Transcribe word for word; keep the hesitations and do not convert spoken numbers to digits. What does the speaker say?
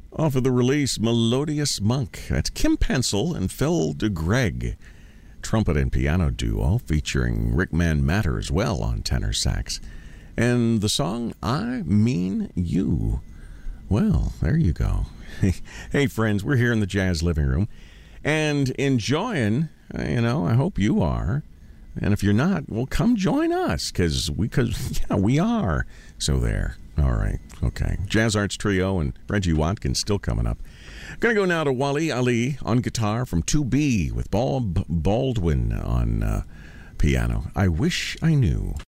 Off of the release, Melodious Monk. That's Kim Pencil and Phil DeGreg. Trumpet and piano duo featuring Rickman Matter as well on tenor sax. And the song, I Mean You. Well, there you go. Hey, friends, we're here in the Jazz Living Room and enjoying, you know, I hope you are. And if you're not, well, come join us, because we, cause, yeah, we are. So there. All right. Okay. Jazz Arts Trio and Reggie Watkins still coming up. Going to go now to Wally Ali on guitar from two B with Bob Baldwin on uh, piano. I Wish I Knew.